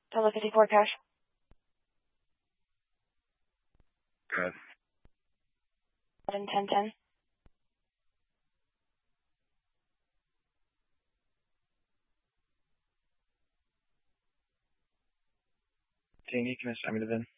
Total 54 cash. Good. 1010. Teeny, can I send me the VIN?